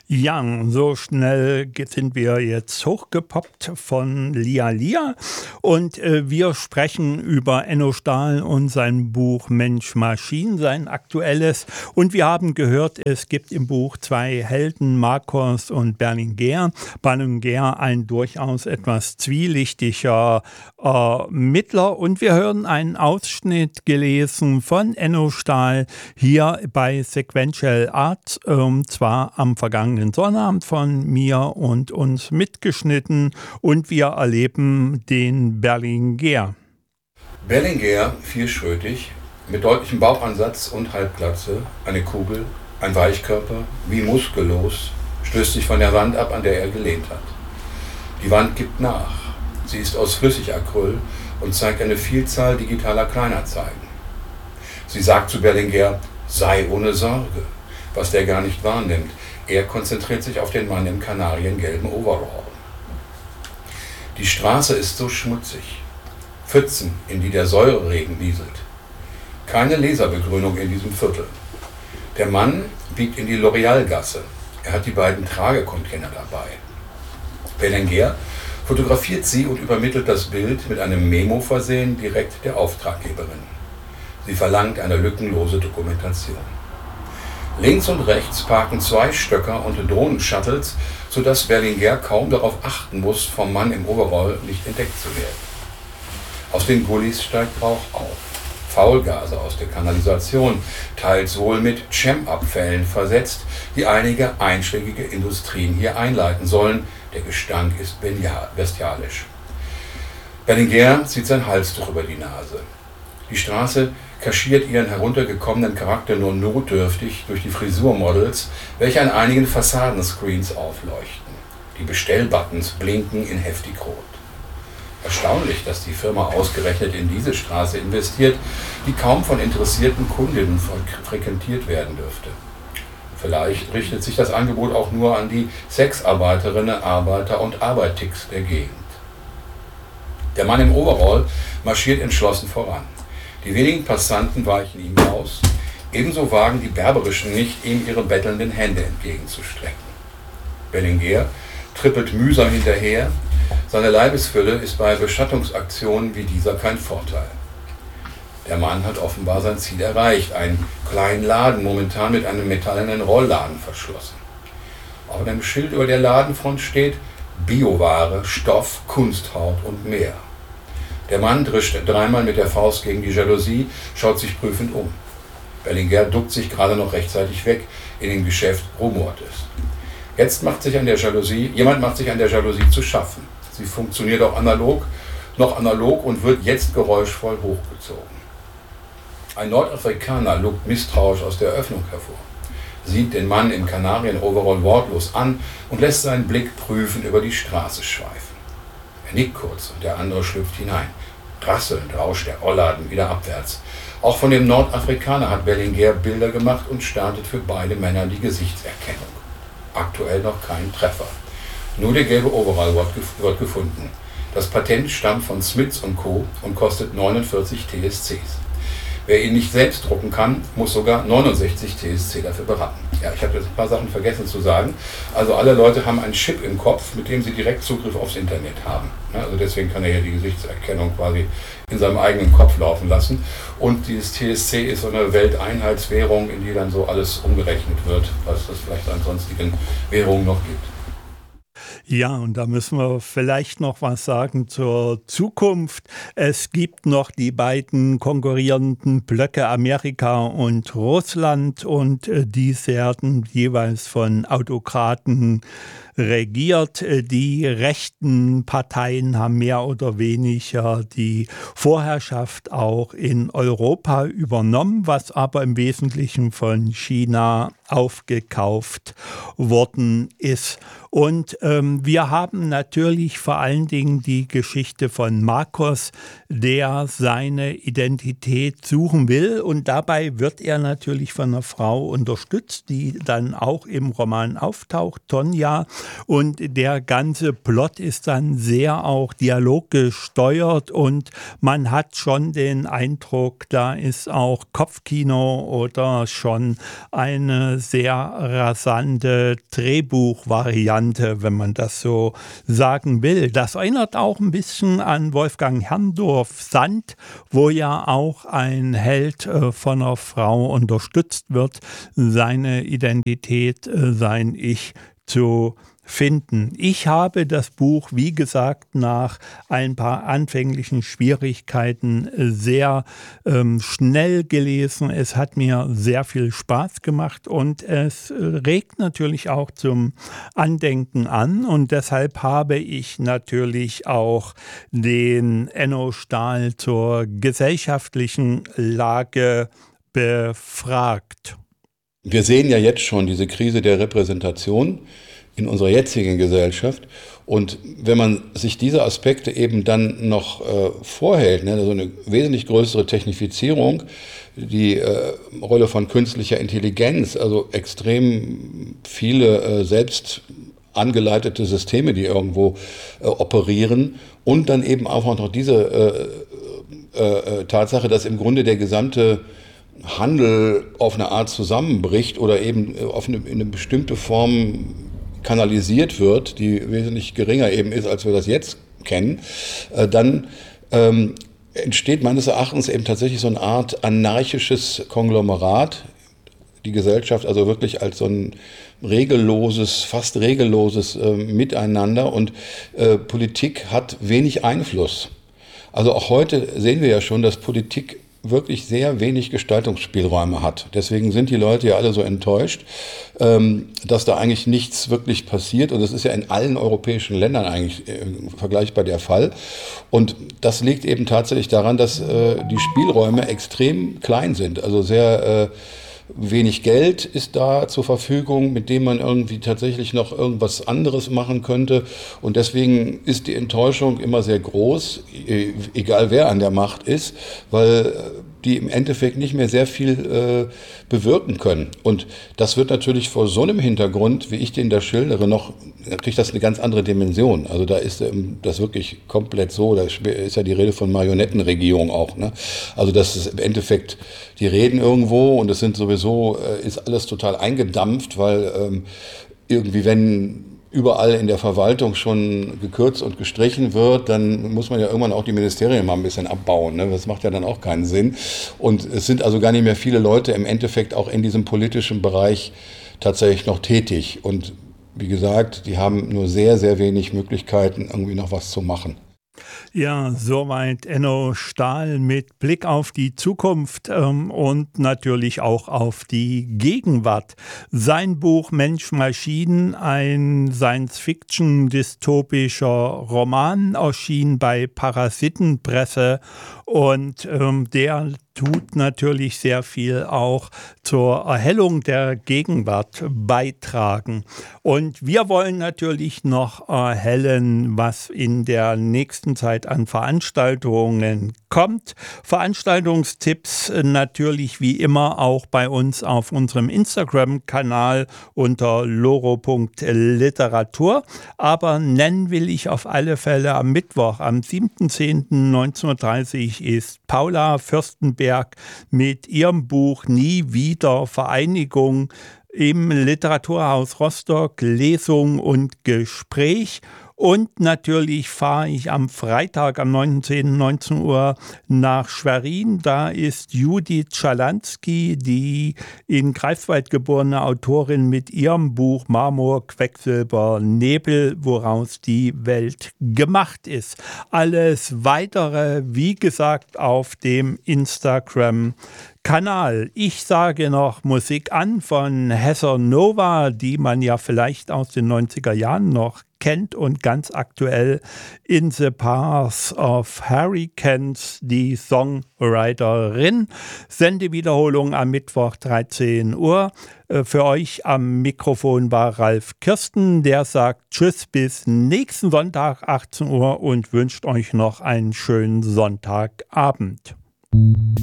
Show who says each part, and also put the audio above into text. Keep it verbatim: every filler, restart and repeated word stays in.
Speaker 1: Ja, so schnell ge- sind wir jetzt hochgepoppt von Lia Lia und äh, wir sprechen über Enno Stahl und sein Buch Mensch Maschine, sein aktuelles. Und wir haben gehört, es gibt im Buch zwei Helden, Marcos und Berlinguer. Berlinguer ein durchaus etwas zwielichtiger äh, Mittler. Und wir hören einen Ausschnitt gelesen von Enno Stahl hier bei Sequential Art, ähm, zwar am vergangenen Sonnabend von mir und uns mitgeschnitten, und wir erleben den Berlinguer.
Speaker 2: Berlinguer, vierschrötig, mit deutlichem Bauchansatz und Halbglatze, eine Kugel, ein Weichkörper, wie muskellos, stößt sich von der Wand ab, an der er gelehnt hat. Die Wand gibt nach. Sie ist aus Flüssigacryl und zeigt eine Vielzahl digitaler Kleinanzeigen. Sie sagt zu Berlinguer, sei ohne Sorge, was der gar nicht wahrnimmt. Er konzentriert sich auf den Mann im kanariengelben Overall. Die Straße ist so schmutzig. Pfützen, in die der Säureregen nieselt. Keine Laserbegrünung in diesem Viertel. Der Mann biegt in die L'Oreal-Gasse. Er hat die beiden Tragecontainer dabei. Berlinguer fotografiert sie und übermittelt das Bild mit einem Memo versehen direkt der Auftraggeberin. Sie verlangt eine lückenlose Dokumentation. Links und rechts parken zwei Stöcker und Drohnen-Shuttles, sodass Berlinguer kaum darauf achten muss, vom Mann im Overall nicht entdeckt zu werden. Aus den Gullis steigt Rauch auf. Faulgase aus der Kanalisation, teils wohl mit Cem-Abfällen versetzt, die einige einschlägige Industrien hier einleiten sollen. Der Gestank ist bestialisch. Berlinguer zieht sein Halstuch über die Nase. Die Straße kaschiert ihren heruntergekommenen Charakter nur notdürftig durch die Frisurmodels, welche an einigen Fassadenscreens aufleuchten. Die Bestellbuttons blinken in heftig rot. Erstaunlich, dass die Firma ausgerechnet in diese Straße investiert, die kaum von interessierten Kundinnen frequentiert werden dürfte. Vielleicht richtet sich das Angebot auch nur an die Sexarbeiterinnen, Arbeiter und Arbeitix der Gegend. Der Mann im Overall marschiert entschlossen voran. Die wenigen Passanten weichen ihm aus, ebenso wagen die Berberischen nicht, ihm ihre bettelnden Hände entgegenzustrecken. Berlinguer trippelt mühsam hinterher, seine Leibesfülle ist bei Beschattungsaktionen wie dieser kein Vorteil. Der Mann hat offenbar sein Ziel erreicht, einen kleinen Laden, momentan mit einem metallenen Rollladen verschlossen. Auf einem Schild über der Ladenfront steht Bioware, Stoff, Kunsthaut und mehr. Der Mann drischt dreimal mit der Faust gegen die Jalousie, schaut sich prüfend um. Berlinguer duckt sich gerade noch rechtzeitig weg, in dem Geschäft rumort es. Jetzt macht sich an der Jalousie, jemand macht sich an der Jalousie zu schaffen. Sie funktioniert auch analog, noch analog und wird jetzt geräuschvoll hochgezogen. Ein Nordafrikaner lugt misstrauisch aus der Öffnung hervor, sieht den Mann im Kanarien-Overall wortlos an und lässt seinen Blick prüfend über die Straße schweifen. Er nickt kurz und der andere schlüpft hinein. Rasselnd rauscht der Rollladen wieder abwärts. Auch von dem Nordafrikaner hat Berlinguer Bilder gemacht und startet für beide Männer die Gesichtserkennung. Aktuell noch kein Treffer. Nur der gelbe Overall wird gefunden. Das Patent stammt von Smits und Co. und kostet neunundvierzig T S Cs. Wer ihn nicht selbst drucken kann, muss sogar neunundsechzig T S C dafür beraten. Ja, ich habe jetzt ein paar Sachen vergessen zu sagen. Also alle Leute haben einen Chip im Kopf, mit dem sie direkt Zugriff aufs Internet haben. Also deswegen kann er ja die Gesichtserkennung quasi in seinem eigenen Kopf laufen lassen. Und dieses T S C ist so eine Welteinheitswährung, in die dann so alles umgerechnet wird, was es vielleicht an sonstigen Währungen noch gibt.
Speaker 1: Ja, und da müssen wir vielleicht noch was sagen zur Zukunft. Es gibt noch die beiden konkurrierenden Blöcke Amerika und Russland, und äh, die werden jeweils von Autokraten regiert. Die rechten Parteien haben mehr oder weniger die Vorherrschaft auch in Europa übernommen, was aber im Wesentlichen von China aufgekauft worden ist. Und ähm, wir haben natürlich vor allen Dingen die Geschichte von Marcos, der seine Identität suchen will, und dabei wird er natürlich von einer Frau unterstützt, die dann auch im Roman auftaucht, Tonja. Und der ganze Plot ist dann sehr auch dialoggesteuert und man hat schon den Eindruck, da ist auch Kopfkino oder schon eine sehr rasante Drehbuchvariante, wenn man das so sagen will. Das erinnert auch ein bisschen an Wolfgang Herrndorff Sand, wo ja auch ein Held äh, von einer Frau unterstützt wird, seine Identität, äh, sein Ich zu finden. Ich habe das Buch, wie gesagt, nach ein paar anfänglichen Schwierigkeiten sehr ähm, schnell gelesen. Es hat mir sehr viel Spaß gemacht und es regt natürlich auch zum Andenken an und deshalb habe ich natürlich auch den Enno Stahl zur gesellschaftlichen Lage befragt.
Speaker 2: Wir sehen ja jetzt schon diese Krise der Repräsentation in unserer jetzigen Gesellschaft. Und wenn man sich diese Aspekte eben dann noch äh, vorhält, ne, also eine wesentlich größere Technifizierung, die äh, Rolle von künstlicher Intelligenz, also extrem viele äh, selbst angeleitete Systeme, die irgendwo äh, operieren und dann eben auch noch diese äh, äh, Tatsache, dass im Grunde der gesamte Handel auf eine Art zusammenbricht oder eben auf eine, in eine bestimmte Form kanalisiert wird, die wesentlich geringer eben ist, als wir das jetzt kennen, äh, dann ähm, entsteht meines Erachtens eben tatsächlich so eine Art anarchisches Konglomerat, die Gesellschaft also wirklich als so ein regelloses, fast regelloses äh, Miteinander und äh, Politik hat wenig Einfluss. Also auch heute sehen wir ja schon, dass Politik wirklich sehr wenig Gestaltungsspielräume hat. Deswegen sind die Leute ja alle so enttäuscht, ähm, dass da eigentlich nichts wirklich passiert. Und das ist ja in allen europäischen Ländern eigentlich äh, vergleichbar der Fall. Und das liegt eben tatsächlich daran, dass äh, die Spielräume extrem klein sind. Also sehr äh, wenig Geld ist da zur Verfügung, mit dem man irgendwie tatsächlich noch irgendwas anderes machen könnte. Und deswegen ist die Enttäuschung immer sehr groß, egal wer an der Macht ist, weil die im Endeffekt nicht mehr sehr viel äh, bewirken können. Und das wird natürlich vor so einem Hintergrund, wie ich den da schildere, noch, kriegt das eine ganz andere Dimension. Also da ist ähm, das wirklich komplett so, da ist ja die Rede von Marionettenregierung auch, ne? Also das ist im Endeffekt, die reden irgendwo und es sind sowieso, äh, ist alles total eingedampft, weil ähm, irgendwie, wenn überall in der Verwaltung schon gekürzt und gestrichen wird, dann muss man ja irgendwann auch die Ministerien mal ein bisschen abbauen, ne? Das macht ja dann auch keinen Sinn. Und es sind also gar nicht mehr viele Leute im Endeffekt auch in diesem politischen Bereich tatsächlich noch tätig. Und wie gesagt, die haben nur sehr, sehr wenig Möglichkeiten, irgendwie noch was zu machen.
Speaker 1: Ja, soweit Enno Stahl mit Blick auf die Zukunft ähm, und natürlich auch auf die Gegenwart. Sein Buch Mensch Maschinen, ein Science-Fiction-dystopischer Roman, erschien bei Parasitenpresse und ähm, der tut natürlich sehr viel auch zur Erhellung der Gegenwart beitragen. Und wir wollen natürlich noch erhellen, was in der nächsten Zeit an Veranstaltungen kommt. Veranstaltungstipps natürlich wie immer auch bei uns auf unserem Instagram-Kanal unter loro punkt literatur. Aber nennen will ich auf alle Fälle am Mittwoch, am siebten zehnten neunzehnhundertdreißig ist Paula Fürstenberg mit ihrem Buch Nie wieder Vereinigung im Literaturhaus Rostock, Lesung und Gespräch. Und natürlich fahre ich am Freitag, am neunten zehnten neunzehn Uhr nach Schwerin. Da ist Judith Schalansky, die in Greifswald geborene Autorin, mit ihrem Buch Marmor, Quecksilber, Nebel, woraus die Welt gemacht ist. Alles Weitere, wie gesagt, auf dem Instagram-Kanal. Ich sage noch Musik an von Heather Nova, die man ja vielleicht aus den neunziger Jahren noch kennt und ganz aktuell In the Path of Hurricanes, die Songwriterin. Sendewiederholung am Mittwoch dreizehn Uhr. Für euch am Mikrofon war Ralf Kirsten, der sagt Tschüss bis nächsten Sonntag achtzehn Uhr und wünscht euch noch einen schönen Sonntagabend.